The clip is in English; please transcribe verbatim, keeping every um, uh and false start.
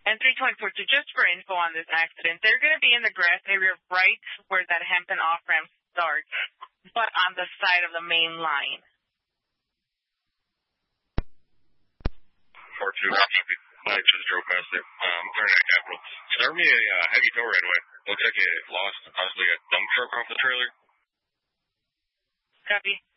And three twenty-four, so just for info on this accident, they're going to be in the grass area right where that Hampton off-ramp starts, but on the side of the main line. four two, I just drove past there. Um, turning at Capital. Start me a uh, heavy tow right away. Looks like it lost possibly a dump truck off the trailer. Copy.